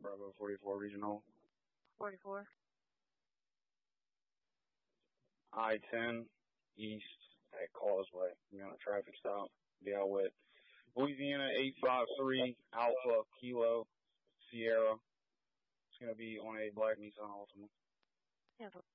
Bravo 44 Regional. 44. I-10 east at Causeway. We're on a traffic stop. Be out with Louisiana 853 Alpha Kilo Sierra. It's going to be on a black Nissan Altima. Yeah.